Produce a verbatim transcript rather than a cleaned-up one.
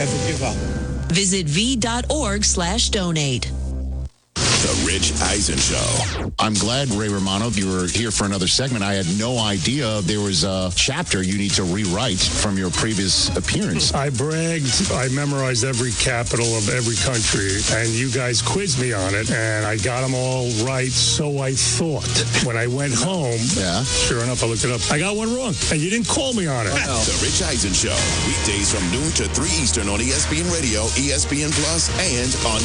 Never give up. Visit v.org slash donate. The Rich Eisen Show. I'm glad, Ray Romano, you were here for another segment. I had no idea there was a chapter you need to rewrite from your previous appearance. I bragged. I memorized every capital of every country, and you guys quizzed me on it, and I got them all right, so I thought. When I went home, yeah. Sure enough, I looked it up. I got one wrong, and you didn't call me on it. The Rich Eisen Show. Weekdays from noon to three Eastern on E S P N Radio, E S P N Plus, and on